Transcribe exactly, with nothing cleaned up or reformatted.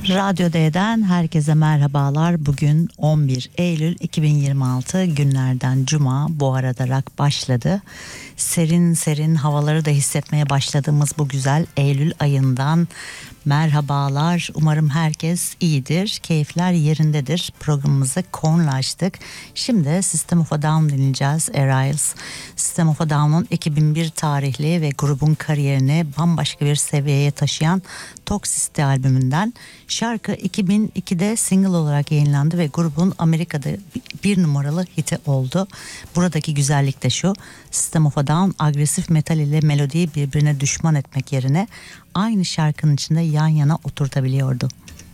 Radyo D'den herkese merhabalar. Bugün on bir Eylül iki bin yirmi altı, günlerden cuma. Bu arada rak başladı. Serin serin havaları da hissetmeye başladığımız bu güzel Eylül ayından merhabalar. Umarım herkes iyidir, keyifler yerindedir. Programımızı Korn'la açtık. Şimdi System of a Down dinleyeceğiz. Aerials. System of a Down'un iki bin bir tarihli ve grubun kariyerini bambaşka bir seviyeye taşıyan Toxicity albümünden. Şarkı iki bin ikide single olarak yayınlandı ve grubun Amerika'da bir numaralı hiti oldu. Buradaki güzellik de şu: System of a Down agresif metal ile melodiyi birbirine düşman etmek yerine aynı şarkının içinde yan yana oturtabiliyordu.